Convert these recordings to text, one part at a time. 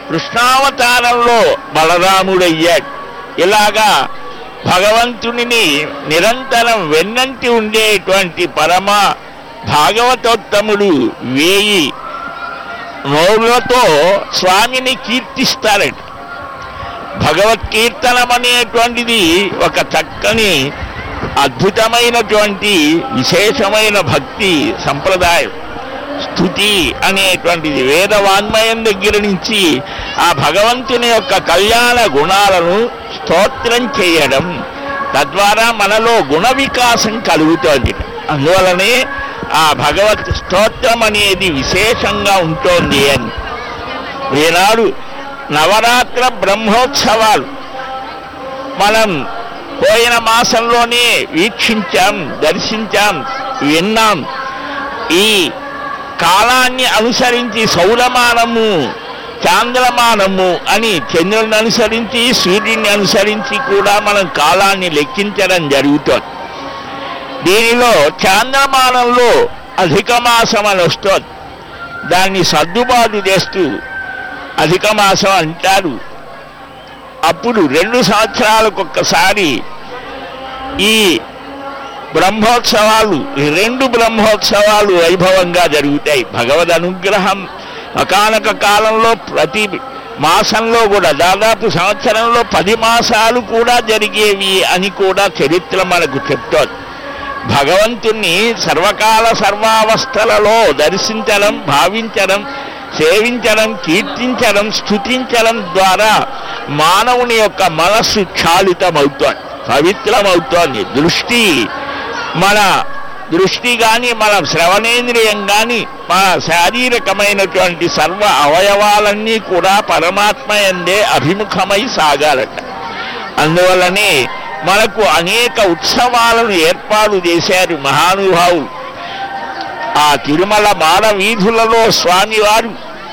కృష్ణావతారంలో బలరాముడయ్యాడు. ఇలాగా భగవంతుని నిరంతరం వెన్నంటి ఉండేటువంటి పరమ భాగవతోత్తముడు 1000 నోళ్లతో స్వామిని కీర్తిస్తారట. భగవత్కీర్తనం అనేటువంటిది ఒక చక్కని అద్భుతమైనటువంటి విశేషమైన భక్తి సంప్రదాయం. స్తుతి అనేటువంటిది వేదవాన్మయం దగ్గర నుంచి ఆ భగవంతుని యొక్క కళ్యాణ గుణాలను స్తోత్రం చేయడం, తద్వారా మనలో గుణ వికాసం కలుగుతోంది. అందువలనే ఆ భగవత్ స్తోత్రం అనేది విశేషంగా ఉంటుంది అని. ఈనాడు నవరాత్ర బ్రహ్మోత్సవాలు మనం పోయిన మాసంలోనే వీక్షించాం, దర్శించాం, విన్నాం. ఈ కాలాన్ని అనుసరించి సౌరమానము, చాంద్రమానము అని చంద్రుని అనుసరించి, సూర్యుని అనుసరించి కూడా మనం కాలాన్ని లెక్కించడం జరుగుతుంది. దీనిలో చాంద్రమానంలో అధిక మాసం అని వస్తుంది. దాన్ని సర్దుబాటు చేస్తూ అధిక మాసం అంటారు. అప్పుడు 2 సంవత్సరాలకు ఒక్కసారి ఈ బ్రహ్మోత్సవాలు, 2 బ్రహ్మోత్సవాలు వైభవంగా జరుగుతాయి. భగవద్ అనుగ్రహం ఒకానొక కాలంలో ప్రతి మాసంలో కూడా దాదాపు సంవత్సరంలో 10 మాసాలు కూడా జరిగేవి అని కూడా చరిత్ర మనకు చెప్తోంది. భగవంతుణ్ణి సర్వకాల సర్వావస్థలలో దర్శించడం, భావించడం, సేవించడం, కీర్తించడం, స్తుతించడం ద్వారా మానవుని యొక్క మనస్సు క్షాళితమవుతోంది, పవిత్రమవుతోంది. మన దృష్టి కానీ, మన శ్రవణేంద్రియం కానీ, మన శారీరకమైనటువంటి సర్వ అవయవాలన్నీ కూడా పరమాత్మ యందే అభిముఖమై సాగాలట. అందువల్లనే మనకు అనేక ఉత్సవాలను ఏర్పాటు చేశారు మహానుభావులు. ఆ తిరుమల మాడ వీధులలో స్వామివారు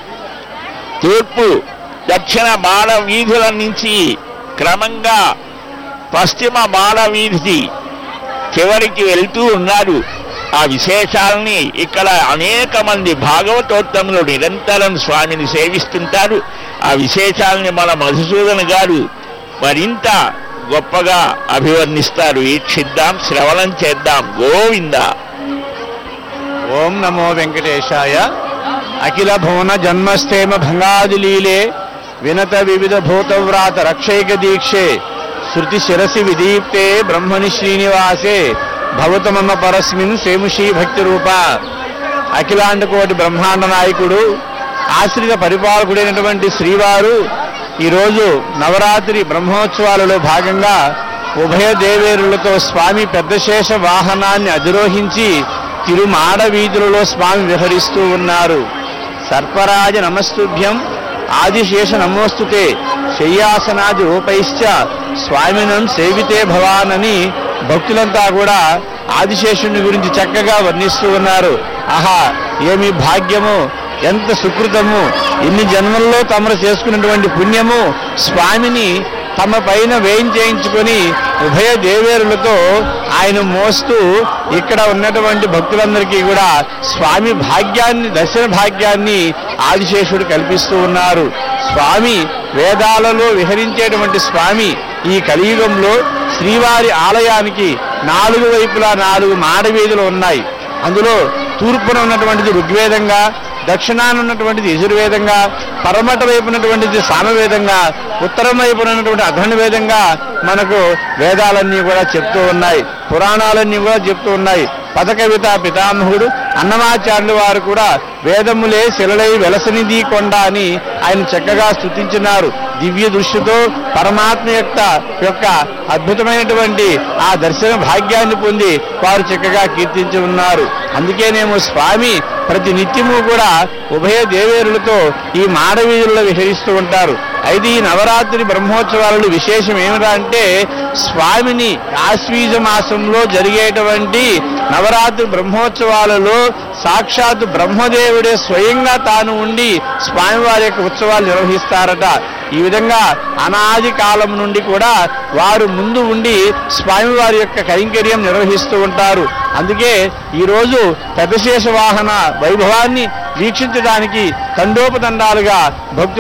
తూర్పు దక్షిణ మాడ వీధుల నుంచి క్రమంగా పశ్చిమ మాడ వీధి చివరికి వెళ్తూ ఉన్నారు. ఆ విశేషాలని ఇక్కడ అనేక మంది భాగవతోత్తములు నిరంతరం స్వామిని సేవిస్తుంటారు. ఆ విశేషాలని మన మధుసూదన్ గారు మరింత గొప్పగా అభివర్ణిస్తారు. వీక్షిద్దాం, శ్రవణం చేద్దాం. గోవింద. ఓం నమో వెంకటేశాయ. అఖిల భువన జన్మస్థేమ భంగాదిలీలే వినత వివిధ భూతవ్రాత రక్షైక దీక్షే శృతి శిరసి విదీప్తే బ్రహ్మణి శ్రీనివాసే భవత మమ పరస్మిన్ సేముషీ భక్తి రూప. అఖిలాండ కోటి బ్రహ్మాండ నాయకుడు, ఆశ్రిత పరిపాలకుడైనటువంటి శ్రీవారు ఈరోజు నవరాత్రి బ్రహ్మోత్సవాలలో భాగంగా ఉభయ దేవేరులతో స్వామి పెద్దశేష వాహనాన్ని అధిరోహించి తిరుమాడ వీధులలో స్వామి విహరిస్తూ ఉన్నారు. సర్పరాజ నమస్తుభ్యం ఆదిశేష నమోస్తుతే శయ్యాసనాది రూపైశ్చ స్వామినం సేవితే భవానని భక్తులంతా కూడా ఆదిశేషుని గురించి చక్కగా వర్ణిస్తూ ఉన్నారు. ఆహా, ఏమి భాగ్యము, ఎంత సుకృతము, ఇన్ని జన్మల్లో తమరు చేసుకున్నటువంటి పుణ్యము, స్వామిని తమ పైన వేయించేయించుకొని ఉభయ దేవేరులతో ఆయన మోస్తూ ఇక్కడ ఉన్నటువంటి భక్తులందరికీ కూడా స్వామి భాగ్యాన్ని, దర్శన భాగ్యాన్ని ఆదిశేషుడు కల్పిస్తూ ఉన్నారు. స్వామి వేదాలలో విహరించేటువంటి స్వామి ఈ కలియుగంలో శ్రీవారి ఆలయానికి 4 వైపులా 4 మాడవీధులు ఉన్నాయి. అందులో తూర్పున ఉన్నటువంటిది ఋగ్వేదంగా, దక్షిణాన ఉన్నటువంటిది యజుర్వేదంగా, పరమట వైపు ఉన్నటువంటిది సామవేదంగా, ఉత్తరం వైపు ఉన్నటువంటి అధర్వవేదంగా మనకు వేదాలన్నీ కూడా చెప్తూ ఉన్నాయి, పురాణాలన్నీ కూడా చెప్తూ ఉన్నాయి. పదకవిత పితామహుడు అన్నమాచార్యులు వారు కూడా వేదములే శిలలై వెలసనిధి కొండ అని ఆయన చక్కగా స్తుతించినారు. దివ్య దృష్టితో పరమాత్మ యొక్క అద్భుతమైనటువంటి ఆ దర్శన భాగ్యాన్ని పొంది వారు చక్కగా కీర్తించి ఉన్నారు. అందుకేనేమో స్వామి ప్రతి నిత్యము కూడా ఉభయ దేవేరులతో ఈ మాడవీధుల్లో విహరిస్తూ ఉంటారు. అయితే ఈ నవరాత్రి బ్రహ్మోత్సవాలలో విశేషం ఏమిటా అంటే స్వామిని ఆశ్వీజ మాసంలో జరిగేటువంటి నవరాత్రి బ్రహ్మోత్సవాలలో సాక్షాత్ బ్రహ్మదేవుడే స్వయంగా తాను ఉండి స్వామివారి యొక్క ఉత్సవాలు నిర్వహిస్తారట. ఈ విధంగా అనాది కాలం నుండి కూడా వారు ముందు ఉండి స్వామివారి యొక్క కైంకర్యం నిర్వహిస్తూ ఉంటారు. అందుకే ఈరోజు పెద్దశేష వాహన వైభవాన్ని వీక్షించడానికి తండోపతండాలుగా భక్తులు